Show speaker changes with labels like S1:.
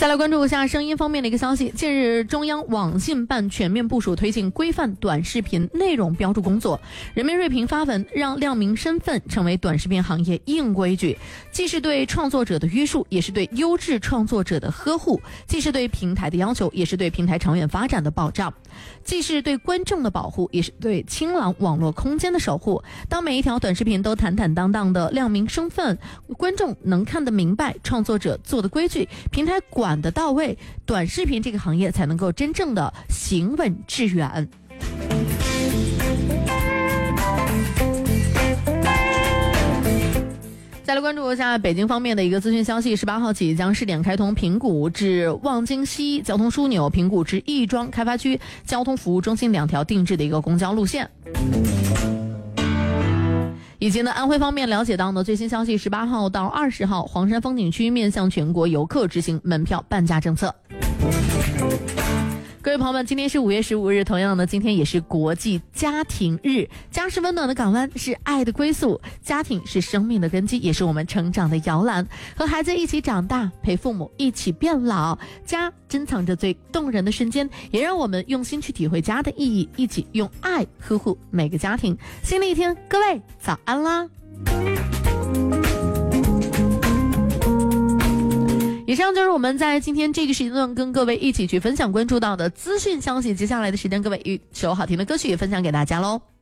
S1: 再来关注一下声音方面的一个消息。近日，中央网信办全面部署推进规范短视频内容标注工作。人民锐评发文，让亮明身份成为短视频行业硬规矩，既是对创作者的约束，也是对优质创作者的呵护；既是对平台的要求，也是对平台长远发展的保障；既是对观众的保护，也是对清朗网络空间的守护。当每一条短视频都坦坦荡荡的亮明身份，观众能看得明白创作者做的规矩，平台管得到位，短视频这个行业才能够真正的行稳致远。再来关注一下北京方面的一个资讯消息，18号起将试点开通平谷至望京西交通枢纽、平谷至亦庄开发区交通服务中心2条定制的一个公交路线。以及呢，安徽方面了解到呢最新消息，18号到20号，黄山风景区面向全国游客执行门票半价政策。各位朋友们，今天是5月15日，同样的，今天也是国际家庭日。家是温暖的港湾，是爱的归宿，家庭是生命的根基，也是我们成长的摇篮。和孩子一起长大，陪父母一起变老，家珍藏着最动人的瞬间，也让我们用心去体会家的意义，一起用爱呵护每个家庭。新的一天，各位早安啦！以上就是我们在今天这个时间段跟各位一起去分享关注到的资讯消息。接下来的时间，各位一首好听的歌曲也分享给大家喽。